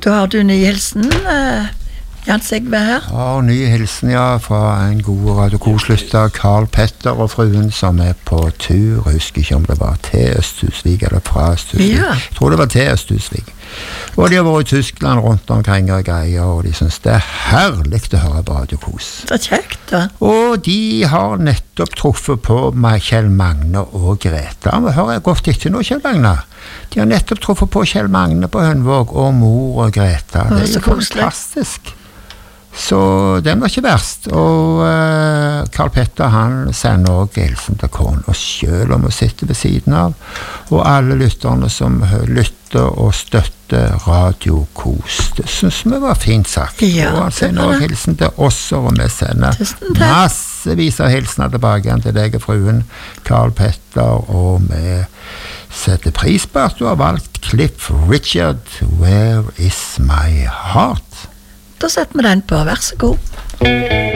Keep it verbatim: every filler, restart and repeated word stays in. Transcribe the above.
Da har du ny hilsen, eh, Jan Sigve her. Ja, ny hilsen, ja, fra en god Radio Kos-lytter, Karl Petter og fruen som er på tur. Jeg husker ikke om det var til Østhusvik eller fra Østhusvik. Ja. Jeg tror det var til Østhusvik. Og de har vært i Tyskland rundt omkring og greier, og de synes det er herlig å høre på Radio Kos. Det er kjekt, da. Og de har nettopp truffet på meg, Kjell Magne og Greta. Vi hører godt etter nå, Kjell Magne. De har nettopp truffet på Kjell Magne på Hønvåg og mor og Greta. Det er jo fantastisk. Så den var ikke verst. Og uh, Karl Petter, han sender også hilsen til kone og selv om å sitte ved siden av. Og alle lytterne som lytter og støtter Radio Kos. Det synes vi var fint sagt. Ja, og han sender også hilsen til oss, og vi sender massevis av hilsener tilbake til deg og fruen, Karl Petter, og vi setter pris på at du har valgt Cliff Richard, Where is my heart? Da setter vi den på, vær så god.